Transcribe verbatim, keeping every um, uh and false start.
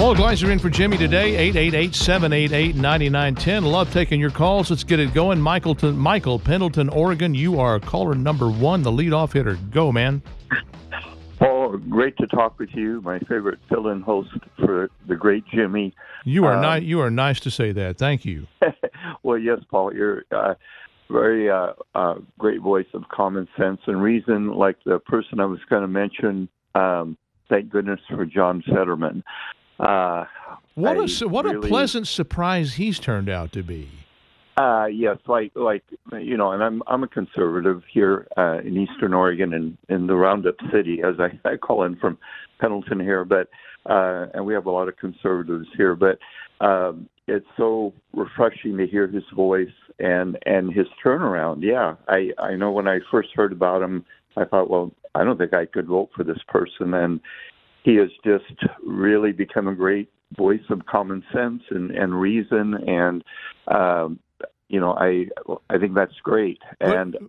Paul Gleiser in for Jimmy today, eight eight eight, seven eight eight, nine nine one zero. Love taking your calls. Let's get it going. Michael, to, Michael, Pendleton, Oregon, you are caller number one, the leadoff hitter. Go, man. Paul, great to talk with you. My favorite fill-in host for the great Jimmy. You are, um, ni- you are nice to say that. Thank you. Well, yes, Paul, you're uh, very uh, uh, great voice of common sense and reason, like the person I was going to mention. Um, thank goodness for John Fetterman. Uh, what I a what really, a pleasant surprise he's turned out to be. Uh, yes, like like you know, and I'm I'm a conservative here uh, in Eastern Oregon and in the Roundup City, as I, I call in from Pendleton here. But uh, and we have a lot of conservatives here. But um, it's so refreshing to hear his voice and and his turnaround. Yeah, I I know when I first heard about him, I thought, well, I don't think I could vote for this person, and he has just really become a great voice of common sense and, and reason, and um, you know, I I think that's great. And but,